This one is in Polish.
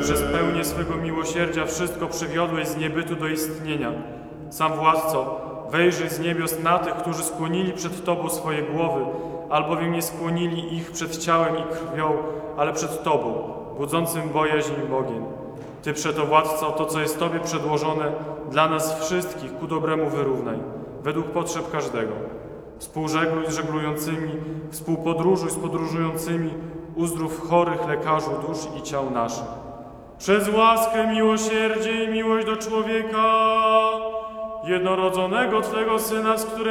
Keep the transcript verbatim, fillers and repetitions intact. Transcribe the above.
przez pełnię swego miłosierdzia wszystko przywiodłeś z niebytu do istnienia. Sam Władco, wejrzyj z niebios na tych, którzy skłonili przed Tobą swoje głowy, albowiem nie skłonili ich przed ciałem i krwią, ale przed Tobą, budzącym bojaźń Bogiem. Ty przeto, Władco, to, co jest Tobie przedłożone, dla nas wszystkich ku dobremu wyrównaj, według potrzeb każdego. Współżegluj z żeglującymi, współpodróżuj z podróżującymi, uzdrów chorych lekarzu dusz i ciał naszych. Przez łaskę, miłosierdzie i miłość do człowieka, jednorodzonego Twego Syna, z którym